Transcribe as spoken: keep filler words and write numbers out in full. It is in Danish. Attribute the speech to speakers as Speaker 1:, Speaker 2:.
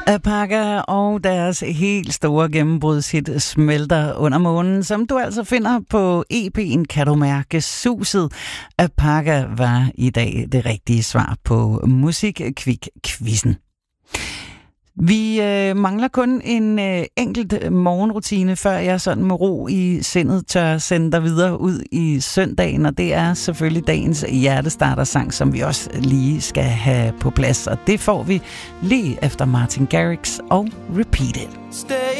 Speaker 1: Apaga og deres helt store gennembrudshit Smelter under månen, som du altså finder på E P'en Kan du mærke suset. Apaga var i dag det rigtige svar på Musikkvik-quizzen. Vi øh, mangler kun en øh, enkelt morgenrutine, før jeg sådan med ro i sindet tør sende dig videre ud i søndagen, og det er selvfølgelig dagens hjertestartersang, som vi også lige skal have på plads, og det får vi lige efter Martin Garrix og Repeat It.
Speaker 2: Stay